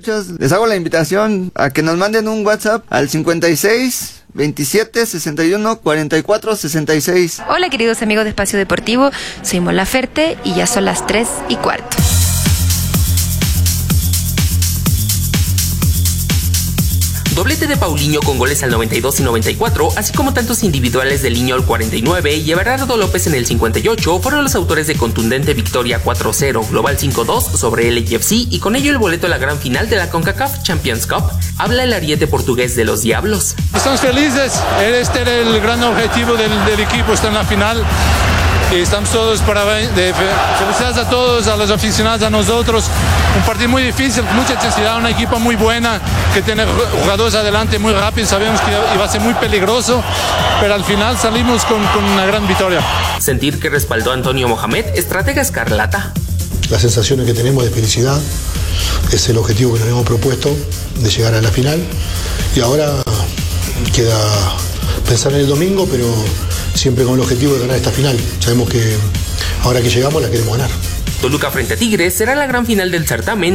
muchachos. Les hago la invitación a que nos manden un WhatsApp al 56 27 61 44 66. Hola queridos amigos de Espacio Deportivo, soy Mon Laferte y ya son las 3:15. Doblete de Paulinho con goles al 92 y 94, así como tantos individuales de Liño al 49 y Everardo López en el 58, fueron los autores de contundente victoria 4-0, global 5-2 sobre el LAFC y con ello el boleto a la gran final de la CONCACAF Champions Cup. Habla el ariete portugués de los Diablos. Estamos felices, este era el gran objetivo del equipo, está en la final. Y estamos todos felicidades a todos, a los aficionados, a nosotros. Un partido muy difícil, mucha intensidad, una equipa muy buena que tiene jugadores adelante muy rápidos. Sabíamos que iba a ser muy peligroso, pero al final salimos con una gran victoria. Sentir que respaldó a Antonio Mohamed, estratega escarlata. Las sensaciones que tenemos de felicidad es el objetivo que nos hemos propuesto de llegar a la final. Y ahora queda pensar en el domingo, pero siempre con el objetivo de ganar esta final. Sabemos que ahora que llegamos la queremos ganar. Toluca frente a Tigres será la gran final del certamen.